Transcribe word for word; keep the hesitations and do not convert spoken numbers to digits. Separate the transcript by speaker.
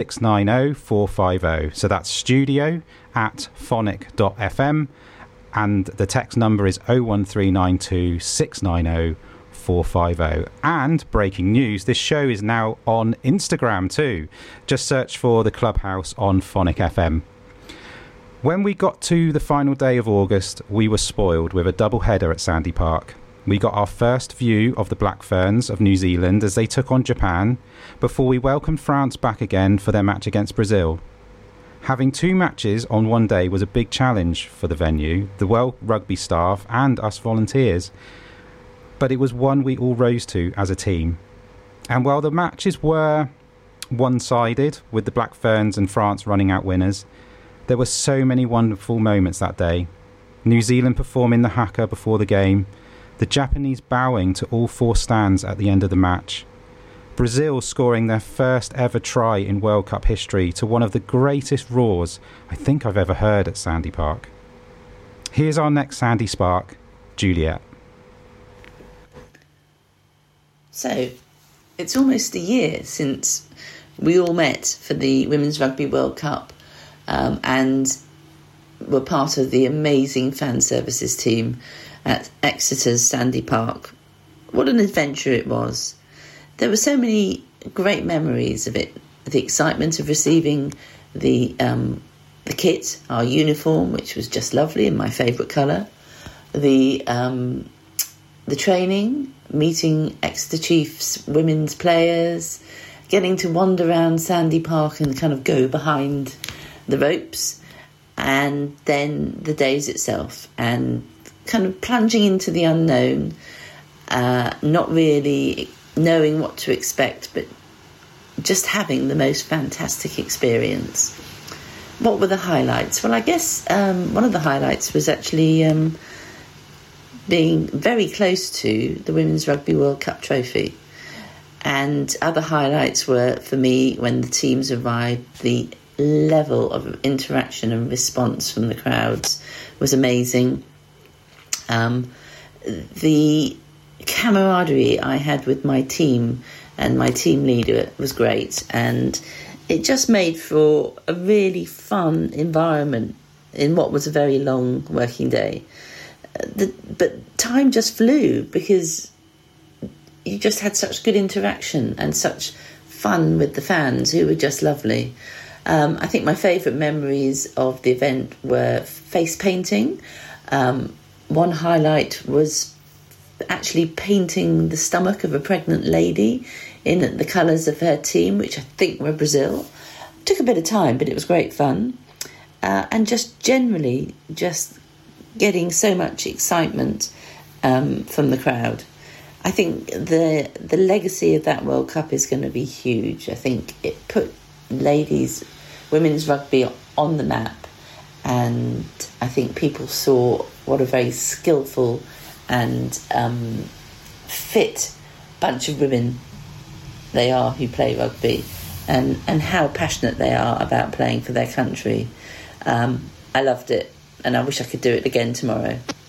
Speaker 1: six nine zero, four five zero. So that's studio at phonic dot f m, and the text number is oh one three nine two, six nine zero, four five zero. And breaking news, this show is now on Instagram too. Just search for the Clubhouse on Phonic F M. When we got to the final day of August, we were spoiled with a double header at Sandy Park. We got our first view of the Black Ferns of New Zealand as they took on Japan, before we welcomed France back again for their match against Brazil. Having two matches on one day was a big challenge for the venue, the World Rugby staff and us volunteers, but it was one we all rose to as a team. And while the matches were one-sided, with the Black Ferns and France running out winners, there were so many wonderful moments that day. New Zealand performing the haka before the game, the Japanese bowing to all four stands at the end of the match, Brazil scoring their first ever try in World Cup history to one of the greatest roars I think I've ever heard at Sandy Park. Here's our next Sandy Spark, Juliet.
Speaker 2: So, it's almost a year since we all met for the Women's Rugby World Cup, um, and were part of the amazing fan services team at Exeter's Sandy Park. What an adventure it was. There were so many great memories of it. The excitement of receiving the um, the kit, our uniform, which was just lovely and my favourite colour. The um, the training, meeting Exeter Chiefs women's players, getting to wander around Sandy Park and kind of go behind the ropes, and then the days itself, and kind of plunging into the unknown, uh, not really knowing what to expect, but just having the most fantastic experience. What were the highlights? Well, I guess um, one of the highlights was actually um, being very close to the Women's Rugby World Cup trophy. And other highlights were, for me, when the teams arrived, the level of interaction and response from the crowds was amazing. Um, the camaraderie I had with my team and my team leader was great, and it just made for a really fun environment in what was a very long working day. The, but time just flew because you just had such good interaction and such fun with the fans, who were just lovely. Um, I think my favourite memories of the event were face painting. Um, one highlight was actually painting the stomach of a pregnant lady in the colours of her team, which I think were Brazil. It took a bit of time, but it was great fun. Uh, and just generally just getting so much excitement um, from the crowd. I think the the legacy of that World Cup is going to be huge. I think it put ladies, women's rugby on the map, and I think people saw what a very skillful and um, fit bunch of women they are who play rugby, and, and how passionate they are about playing for their country. Um, I loved it, and I wish I could do it again tomorrow.